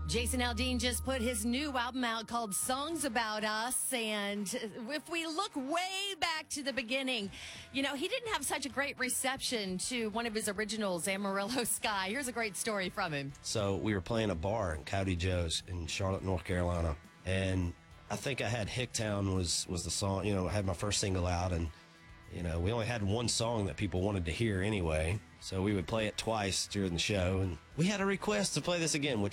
Jason Aldean just put his new album out called Songs About Us. And if we look way back to the beginning, you know, he didn't have such a great reception to one of his originals, Amarillo Sky. Here's a great story from him. So we were playing a bar in Coyote Joe's in Charlotte, North Carolina. And I think I had Hicktown was the song, you know, I had my first single out. And, you know, we only had one song that people wanted to hear anyway. So we would play it twice during the show. And we had a request to play this again, which